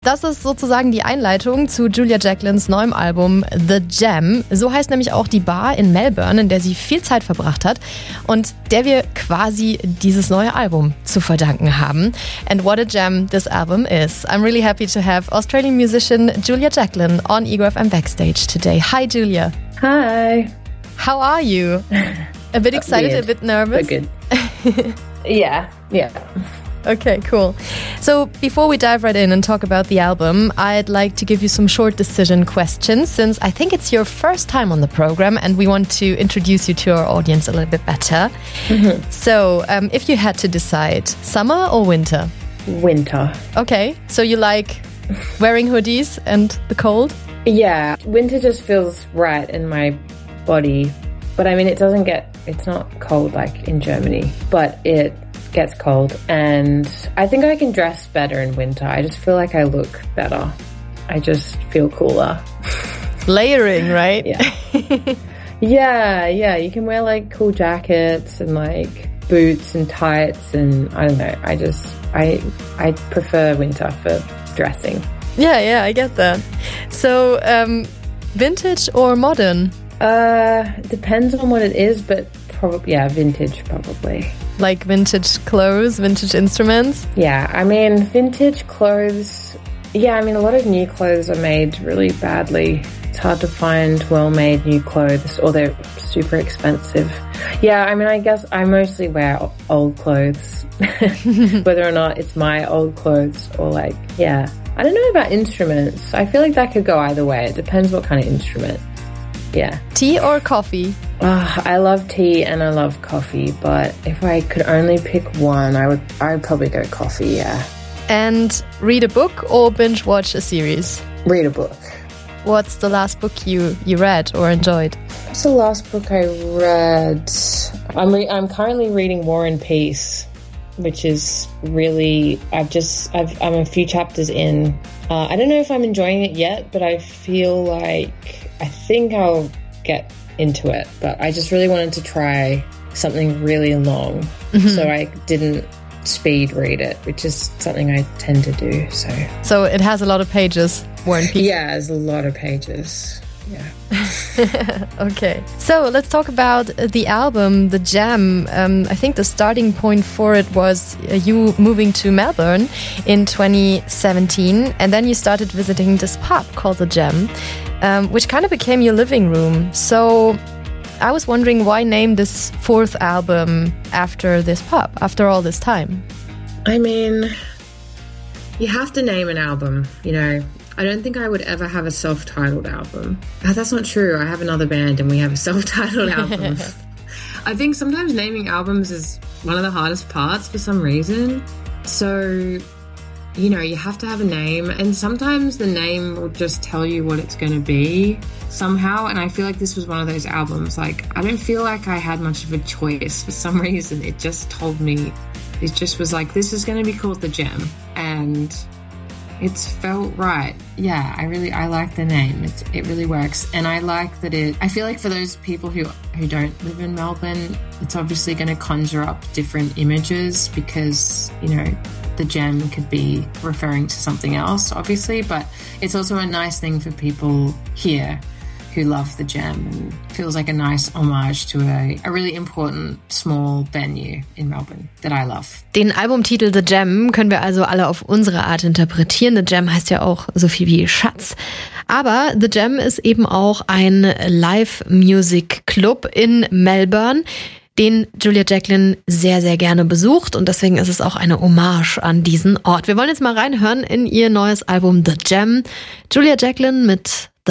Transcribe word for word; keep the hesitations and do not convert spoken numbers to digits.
Das ist sozusagen die Einleitung zu Julia Jacklins neuem Album The Jam. So heißt nämlich auch die Bar in Melbourne, in der sie viel Zeit verbracht hat und der wir quasi dieses neue Album zu verdanken haben. And what a jam this album is. I'm really happy to have Australian musician Julia Jacklin on Ego F M Backstage today. Hi, Julia. Hi. How are you? A bit excited, Weird, a bit nervous? but good. yeah, yeah. Okay, cool. So before we dive right in and talk about the album, I'd like to give you some short decision questions since I think it's your first time on the program and we want to introduce you to our audience a little bit better. Mm-hmm. So um, if you had to decide, summer or winter? Winter. Okay, so you like wearing hoodies and the cold? Yeah, winter just feels right in my body. But I mean, it doesn't get, it's not cold like in Germany, but it gets cold and I think I can dress better in winter. I just feel like I look better. I just feel cooler. Layering, right? Yeah. yeah, yeah. You can wear like cool jackets and like boots and tights and I don't know. I just, I, I prefer winter for dressing. Yeah, yeah, I get that. So, um, vintage or modern? Uh, depends on what it is, but probably, yeah, vintage probably. Like vintage clothes, vintage instruments? Yeah, I mean, vintage clothes, yeah, I mean, a lot of new clothes are made really badly. It's hard to find well-made new clothes, or they're super expensive. Yeah, I mean, I guess I mostly wear old clothes, whether or not it's my old clothes or like, yeah. I don't know about instruments. I feel like that could go either way. It depends what kind of instrument. Yeah. Tea or coffee? Oh, I love tea and I love coffee, but if I could only pick one, I would I would probably go coffee, yeah. And read a book or binge watch a series? Read a book. What's the last book you, you read or enjoyed? What's the last book I read? I'm re- I'm currently reading War and Peace, which is really, I've just, I've, I'm a few chapters in. Uh, I don't know if I'm enjoying it yet, but I feel like, I think I'll get into it. But I just really wanted to try something really long. Mm-hmm. So I didn't speed read it, which is something I tend to do. So So it has a lot of pages, War and Peace. Yeah, there's a lot of pages. Yeah. Okay. So let's talk about the album, The Jam. Um, I think the starting point for it was you moving to Melbourne in twenty seventeen. And then you started visiting this pub called The Jam, um, which kind of became your living room. So I was wondering why name this fourth album after this pub, after all this time? I mean, you have to name an album, you know. I don't think I would ever have a self-titled album. Oh, that's not true. I have another band and we have a self-titled album. I think sometimes naming albums is one of the hardest parts for some reason. So, you know, you have to have a name and sometimes the name will just tell you what it's going to be somehow. And I feel like this was one of those albums. Like, I don't feel like I had much of a choice for some reason. It just told me, it just was like, this is going to be called The Jam. And it's felt right. Yeah, I really, I like the name. It, it really works. And I like that it, I feel like for those people who, who don't live in Melbourne, it's obviously going to conjure up different images because, you know, the jam could be referring to something else, obviously, but it's also a nice thing for people here who love the Jam and feels like a nice homage to a, a really important small venue in Melbourne that I love. Den Albumtitel The Jam können wir also alle auf unsere Art interpretieren. The Jam heißt ja auch so viel wie Schatz. Aber The Jam ist eben auch ein Live-Music-Club in Melbourne, den Julia Jacklin sehr, sehr gerne besucht und deswegen ist es auch eine Hommage an diesen Ort. Wir wollen jetzt mal reinhören in ihr neues Album The Jam. Julia Jacklin mit